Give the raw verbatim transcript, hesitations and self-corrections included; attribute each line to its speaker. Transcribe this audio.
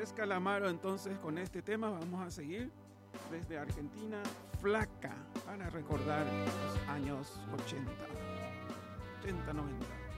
Speaker 1: Andrés Calamaro, entonces con este tema vamos a seguir desde Argentina, Flaca, para recordar los años ochenta, ochenta, noventa.